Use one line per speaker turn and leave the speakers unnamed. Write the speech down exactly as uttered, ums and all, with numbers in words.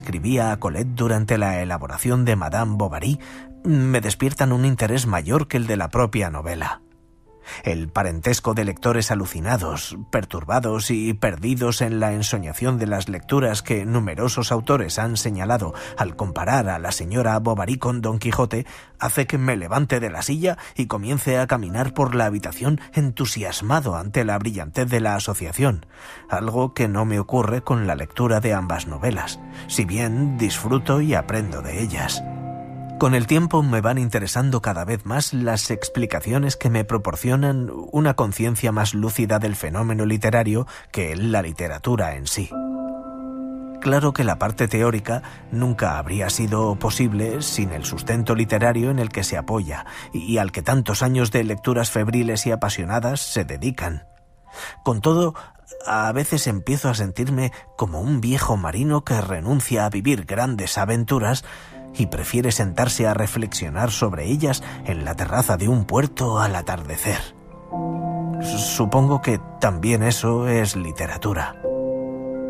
escribía a Colette durante la elaboración de Madame Bovary me despiertan un interés mayor que el de la propia novela. El parentesco de lectores alucinados, perturbados y perdidos en la ensoñación de las lecturas que numerosos autores han señalado al comparar a la señora Bovary con Don Quijote hace que me levante de la silla y comience a caminar por la habitación entusiasmado ante la brillantez de la asociación, algo que no me ocurre con la lectura de ambas novelas, si bien disfruto y aprendo de ellas. Con el tiempo me van interesando cada vez más las explicaciones que me proporcionan una conciencia más lúcida del fenómeno literario que la literatura en sí. Claro que la parte teórica nunca habría sido posible sin el sustento literario en el que se apoya y al que tantos años de lecturas febriles y apasionadas se dedican. Con todo, a veces empiezo a sentirme como un viejo marino que renuncia a vivir grandes aventuras y prefiere sentarse a reflexionar sobre ellas en la terraza de un puerto al atardecer. Supongo que también eso es literatura.